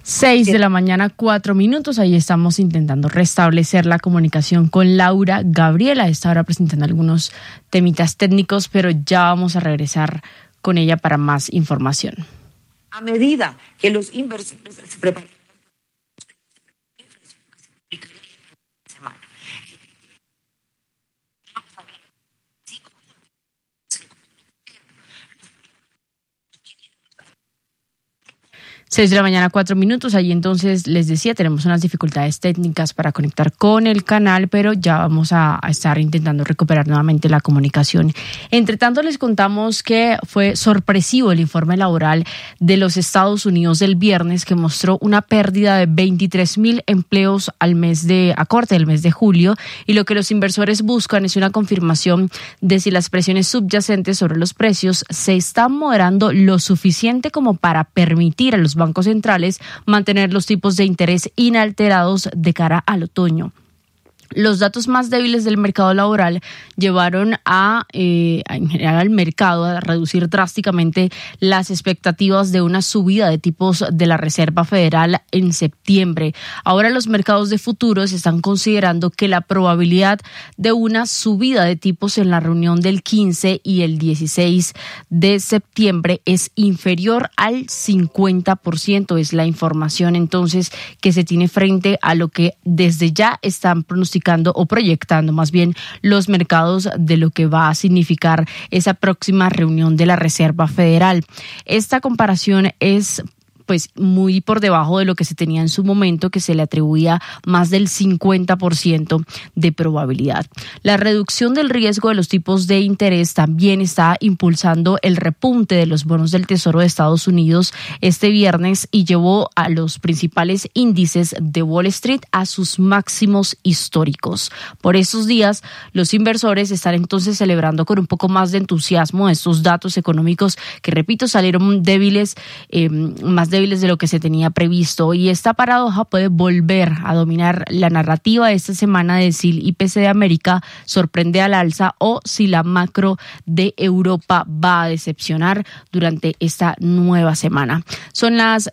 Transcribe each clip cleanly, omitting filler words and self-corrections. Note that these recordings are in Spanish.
6:04 a.m. Ahí estamos intentando restablecer la comunicación con Laura Gabriela. Está ahora presentando algunos temitas técnicos, pero ya vamos a regresar con ella para más información. A medida que los inversores se preparan. Seis de la mañana, 4 minutos. Allí entonces les decía, tenemos unas dificultades técnicas para conectar con el canal, pero ya vamos a estar intentando recuperar nuevamente la comunicación. Entre tanto, les contamos que fue sorpresivo el informe laboral de los Estados Unidos del viernes, que mostró una pérdida de 23,000 empleos a corte del mes de julio, y lo que los inversores buscan es una confirmación de si las presiones subyacentes sobre los precios se están moderando lo suficiente como para permitir a los bancos centrales mantener los tipos de interés inalterados de cara al otoño. Los datos más débiles del mercado laboral llevaron en general al mercado a reducir drásticamente las expectativas de una subida de tipos de la Reserva Federal en septiembre. Ahora los mercados de futuros están considerando que la probabilidad de una subida de tipos en la reunión del 15 y el 16 de septiembre es inferior al 50%. Es la información entonces que se tiene frente a lo que desde ya están pronosticando o proyectando más bien los mercados de lo que va a significar esa próxima reunión de la Reserva Federal. Esta comparación es muy por debajo de lo que se tenía en su momento, que se le atribuía más del 50% de probabilidad. La reducción del riesgo de los tipos de interés también está impulsando el repunte de los bonos del Tesoro de Estados Unidos este viernes y llevó a los principales índices de Wall Street a sus máximos históricos. Por estos días, los inversores están entonces celebrando con un poco más de entusiasmo estos datos económicos que, repito, salieron más débiles de lo que se tenía previsto, y esta paradoja puede volver a dominar la narrativa de esta semana de si el IPC de América sorprende al alza o si la macro de Europa va a decepcionar durante esta nueva semana. Son las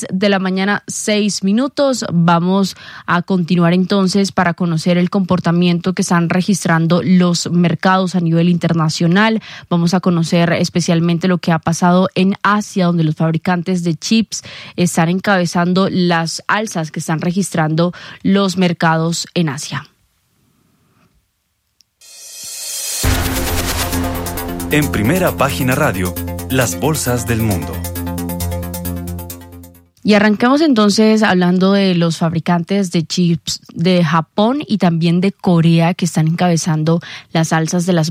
6:06 a.m. Vamos a continuar entonces para conocer el comportamiento que están registrando los mercados a nivel internacional. Vamos a conocer especialmente lo que ha pasado en Asia, donde los fabricantes de chips están encabezando las alzas que están registrando los mercados en Asia. En Primera Página Radio, las bolsas del mundo. Y arrancamos entonces hablando de los fabricantes de chips de Japón y también de Corea, que están encabezando las alzas de las